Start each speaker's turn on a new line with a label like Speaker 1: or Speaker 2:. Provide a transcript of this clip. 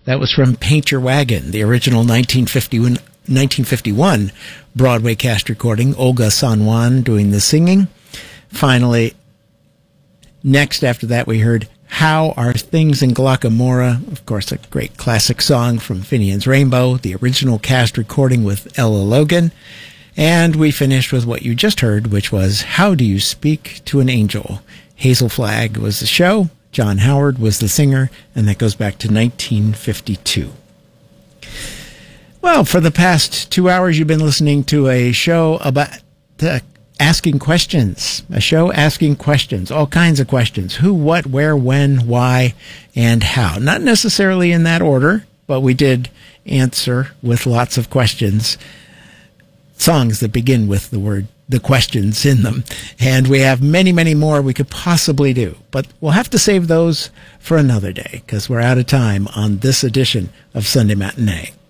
Speaker 1: That was from Paint Your Wagon, the original 1951 Broadway cast recording, Olga San Juan doing the singing. Finally, next after that, we heard How Are Things in Glockamora, of course, a great classic song from Finian's Rainbow, the original cast recording with Ella Logan. And we finished with what you just heard, which was How Do You Speak to an Angel? Hazel Flagg was the show, John Howard was the singer, and that goes back to 1952. Well, for the past 2 hours, you've been listening to a show about asking questions. A show asking questions, all kinds of questions. Who, what, where, when, why, and how. Not necessarily in that order, but we did answer with lots of questions. Songs that begin with the questions in them. And we have many, many more we could possibly do. But we'll have to save those for another day because we're out of time on this edition of Sunday Matinee.